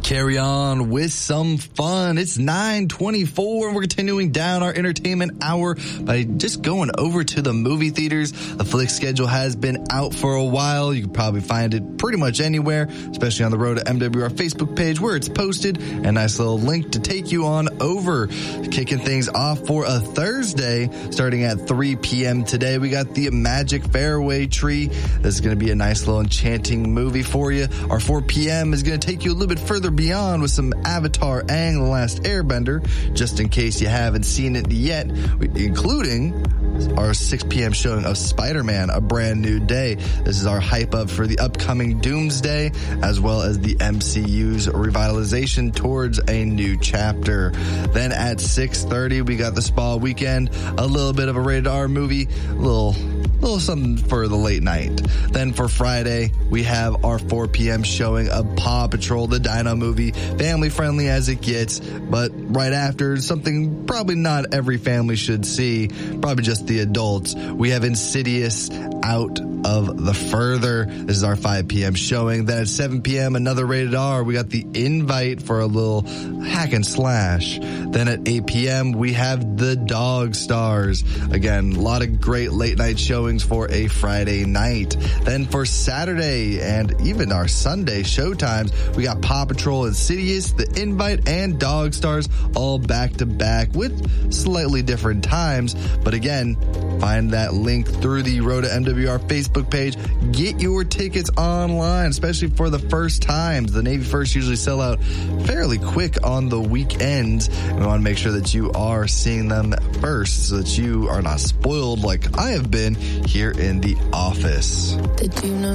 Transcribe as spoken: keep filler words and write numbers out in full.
Carry on with some fun. It's nine twenty-four and we're continuing down our entertainment hour by just going over to the movie theaters. The flick schedule has been out for a while. You can probably find it pretty much anywhere, especially on the Road to M W R Facebook page where it's posted. A nice little link to take you on over. Kicking things off for a Thursday starting at three p.m. today. We got the Magic Fairway Tree. This is going to be a nice little enchanting movie for you. Our four p.m. is going to take you a little bit further beyond with some Avatar Aang The Last Airbender, just in case you haven't seen it yet, including our six p.m. showing of Spider-Man, A Brand New Day. This is our hype up for the upcoming Doomsday, as well as the M C U's revitalization towards a new chapter. Then at six thirty, we got the Spa Weekend, a little bit of a rated R movie, a little... little something for the late night. Then for Friday, we have our four p.m. showing of Paw Patrol, the Dino movie, family friendly as it gets, but right after, something probably not every family should see, probably just the adults. We have Insidious, Out of the Further. This is our five p.m. showing. Then at seven p.m., another rated R. We got The Invite for a little hack and slash. Then at eight p.m., we have The Dog Stars. Again, a lot of great late night showings for a Friday night. Then for Saturday and even our Sunday showtimes, we got Paw Patrol, Insidious, The Invite, and Dog Stars all back to back with slightly different times. But again, find that link through the Road to M W R Facebook page. Get your tickets online, especially for the first times. The Navy First usually sell out fairly quick on the weekends. We want to make sure that you are seeing them first so that you are not spoiled like I have been here in the office. Did you know